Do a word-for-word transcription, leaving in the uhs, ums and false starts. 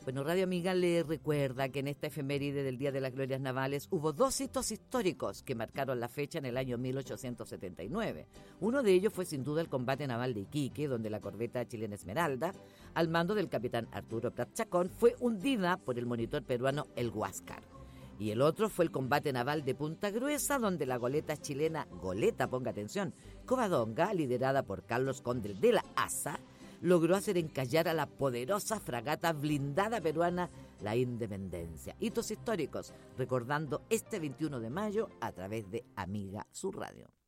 Bueno, Radio Amiga le recuerda que en esta efeméride del Día de las Glorias Navales hubo dos hitos históricos que marcaron la fecha en el año mil ochocientos setenta y nueve. Uno de ellos fue sin duda el combate naval de Iquique, donde la corbeta chilena Esmeralda, al mando del capitán Arturo Prat Chacón, fue hundida por el monitor peruano El Huáscar. Y el otro fue el combate naval de Punta Gruesa, donde la goleta chilena, goleta, ponga atención, Covadonga, liderada por Carlos Conde de la Asa, logró hacer encallar a la poderosa fragata blindada peruana La Independencia. Hitos históricos, recordando este veintiuno de mayo a través de Amiga, su radio.